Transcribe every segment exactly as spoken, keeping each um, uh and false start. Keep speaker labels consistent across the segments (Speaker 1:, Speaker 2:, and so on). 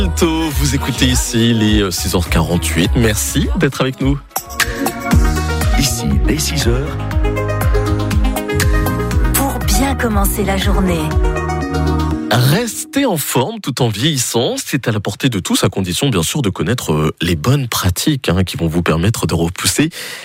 Speaker 1: Vous écoutez ici les six heures quarante-huit. Merci d'être avec nous.
Speaker 2: Ici, les six heures.
Speaker 3: Pour bien commencer la journée.
Speaker 1: Rester en forme tout en vieillissant, c'est à la portée de tous, à condition bien sûr de connaître les bonnes pratiques hein, qui vont vous permettre de repousser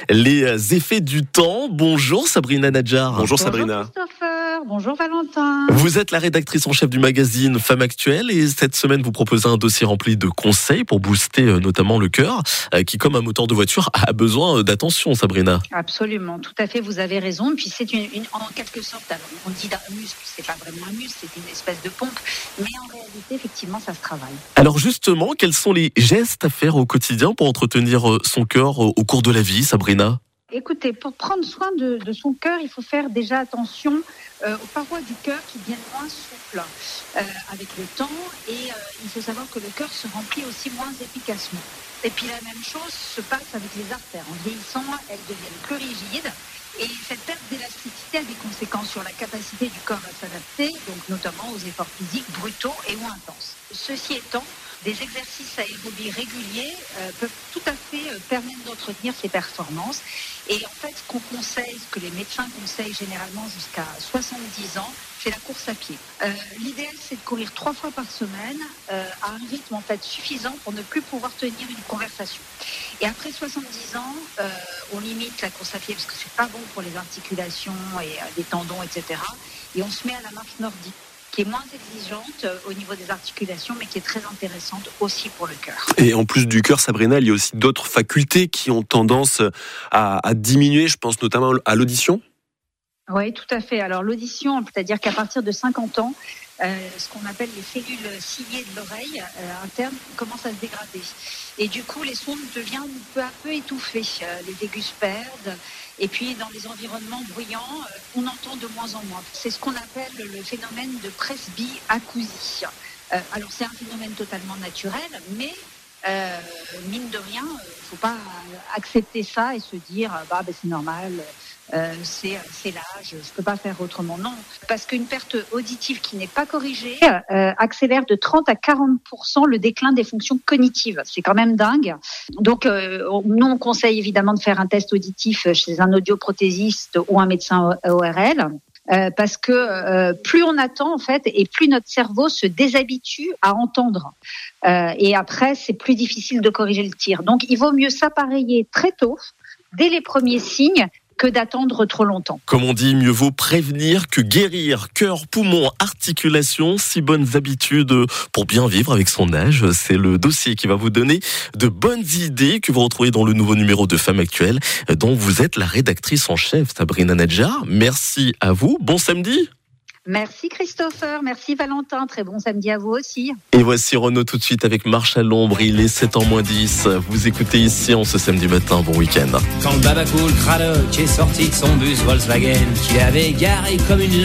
Speaker 1: les effets du temps. Bonjour Sabrina Nadjar.
Speaker 4: Bonjour Sabrina.
Speaker 5: Bonjour Christopher, bonjour Valentin.
Speaker 1: Vous êtes la rédactrice en chef du magazine Femme Actuelle et cette semaine vous proposez un dossier rempli de conseils pour booster notamment le cœur qui, comme un moteur de voiture, a besoin d'attention, Sabrina.
Speaker 5: Absolument, tout à fait, vous avez raison. Puis c'est une, une en quelque sorte, alors, on dit un muscle, c'est pas vraiment un muscle, c'est une espèce de pompe, mais en réalité, effectivement, ça se travaille.
Speaker 1: Alors justement, quels sont les gestes à faire au quotidien pour entretenir son cœur au cours de la vie, Sabrina ?
Speaker 5: Écoutez, pour prendre soin de, de son cœur, il faut faire déjà attention euh, aux parois du cœur qui deviennent moins souples euh, avec le temps. Et euh, il faut savoir que le cœur se remplit aussi moins efficacement. Et puis la même chose se passe avec les artères. En vieillissant, elles deviennent plus rigides. Et cette perte d'élasticité a des conséquences sur la capacité du corps à s'adapter, donc notamment aux efforts physiques brutaux et ou intenses. Ceci étant, des exercices aérobies réguliers euh, peuvent tout à fait euh, permettre d'entretenir ces performances. Et en fait, ce qu'on conseille, ce que les médecins conseillent généralement jusqu'à soixante-dix ans, c'est la course à pied. Euh, l'idéal, c'est de courir trois fois par semaine euh, à un rythme en fait suffisant pour ne plus pouvoir tenir une conversation. Et après soixante-dix ans, euh, on limite la course à pied parce que c'est pas bon pour les articulations et euh, les tendons, et cetera. Et on se met à la marche nordique, qui est moins exigeante au niveau des articulations, mais qui est très intéressante aussi pour le cœur.
Speaker 4: Et en plus du cœur, Sabrina, il y a aussi d'autres facultés qui ont tendance à, à diminuer, je pense notamment à l'audition.
Speaker 5: Oui, tout à fait. Alors l'audition, c'est-à-dire qu'à partir de cinquante ans, euh, ce qu'on appelle les cellules ciliées de l'oreille euh, interne commencent à se dégrader. Et du coup, les sons deviennent peu à peu étouffés. Euh, les aigus se perdent. Et puis, dans les environnements bruyants, euh, on entend de moins en moins. C'est ce qu'on appelle le phénomène de presbyacousie. Euh, alors, c'est un phénomène totalement naturel, mais euh, mine de rien, il ne faut pas accepter ça et se dire bah, bah, c'est normal. Euh, c'est, c'est l'âge, je ne peux pas faire autrement. Non, parce qu'une perte auditive qui n'est pas corrigée euh, accélère de trente à quarante pour cent le déclin des fonctions cognitives. C'est quand même dingue. Donc, euh, nous, on conseille évidemment de faire un test auditif chez un audioprothésiste ou un médecin O R L. Euh, parce que euh, plus on attend en fait et plus notre cerveau se déshabitue à entendre euh, et après c'est plus difficile de corriger le tir. Donc il vaut mieux s'appareiller très tôt, dès les premiers signes, que d'attendre trop longtemps.
Speaker 1: Comme on dit, mieux vaut prévenir que guérir. Cœur, poumons, articulations, six bonnes habitudes pour bien vivre avec son âge. C'est le dossier qui va vous donner de bonnes idées que vous retrouvez dans le nouveau numéro de Femme Actuelle, dont vous êtes la rédactrice en chef, Sabrina Nadjar. Merci à vous. Bon samedi.
Speaker 5: Merci Christopher, merci Valentin, très bon samedi à vous aussi.
Speaker 1: Et voici Renaud tout de suite avec Marche à l'ombre, il est sept heures moins dix. Vous écoutez ici en ce samedi matin, bon week-end.
Speaker 6: Quand le Babacool Cradock est sorti de son bus Volkswagen, qu'il avait garé comme une